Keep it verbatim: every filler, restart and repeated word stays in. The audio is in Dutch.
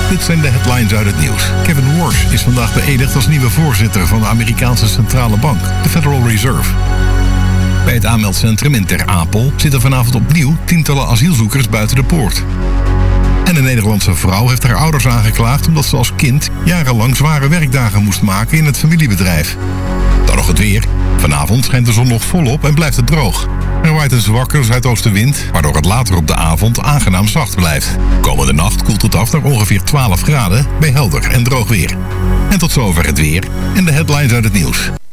Dit zijn de headlines uit het nieuws. Kevin Warsh is vandaag beëdigd als nieuwe voorzitter van de Amerikaanse centrale bank, de Federal Reserve. Bij het aanmeldcentrum in Ter Apel zitten vanavond opnieuw tientallen asielzoekers buiten de poort. En een Nederlandse vrouw heeft haar ouders aangeklaagd omdat ze als kind jarenlang zware werkdagen moest maken in het familiebedrijf. Dan nog het weer. Vanavond schijnt de zon nog volop en blijft het droog. Er waait een zwakke zuidoostenwind, waardoor het later op de avond aangenaam zacht blijft. Komende nacht koelt het af naar ongeveer twaalf graden bij helder en droog weer. En tot zover het weer en de headlines uit het nieuws.